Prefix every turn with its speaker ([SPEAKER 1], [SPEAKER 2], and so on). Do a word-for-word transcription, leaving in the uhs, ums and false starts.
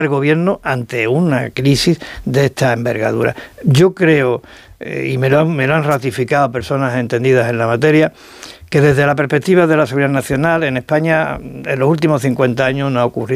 [SPEAKER 1] el gobierno ante una crisis de esta envergadura. Yo creo, eh, y me lo, han, me lo han ratificado personas entendidas en la materia, que desde la perspectiva de la seguridad nacional en España en los últimos cincuenta años no ha ocurrido